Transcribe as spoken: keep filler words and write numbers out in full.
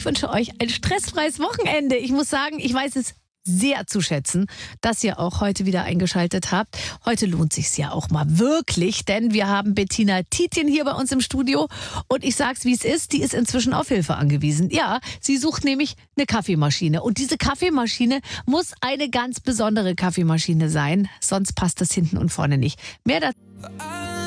ich wünsche euch ein stressfreies Wochenende. Ich muss sagen, ich weiß es sehr zu schätzen, dass ihr auch heute wieder eingeschaltet habt. Heute lohnt sich's ja auch mal wirklich, denn wir haben Bettina Tietjen hier bei uns im Studio und ich sag's, wie es ist, die ist inzwischen auf Hilfe angewiesen. Ja, sie sucht nämlich eine Kaffeemaschine und diese Kaffeemaschine muss eine ganz besondere Kaffeemaschine sein, sonst passt das hinten und vorne nicht. Mehr dazu